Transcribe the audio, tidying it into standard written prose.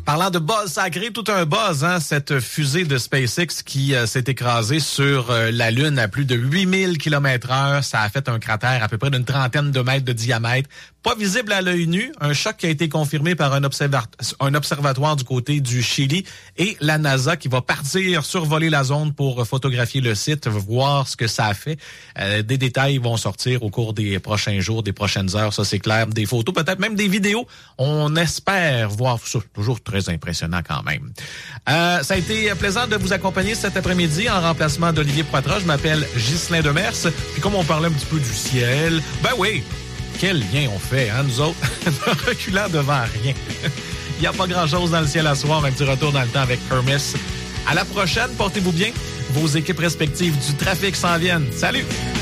Parlant de buzz, ça a créé tout un buzz, hein, cette fusée de SpaceX qui s'est écrasée sur la Lune à plus de 8000 km/h. Ça a fait un cratère à peu près d'une trentaine de mètres de diamètre. Pas visible à l'œil nu, un choc qui a été confirmé par un observatoire du côté du Chili et la NASA qui va partir survoler la zone pour photographier le site, voir ce que ça a fait. Des détails vont sortir au cours des prochains jours, des prochaines heures, ça c'est clair. Des photos, peut-être même des vidéos. On espère voir ça. Toujours très impressionnant quand même. Ça a été plaisant de vous accompagner cet après-midi en remplacement d'Olivier Poitras. Je m'appelle Ghislain Demers. Puis comme on parlait un petit peu du ciel, ben oui, quel lien on fait, hein, nous autres, reculant devant rien. Il n'y a pas grand-chose dans le ciel à soir, un petit retour dans le temps avec Hermes. À la prochaine, portez-vous bien. Vos équipes respectives du trafic s'en viennent. Salut!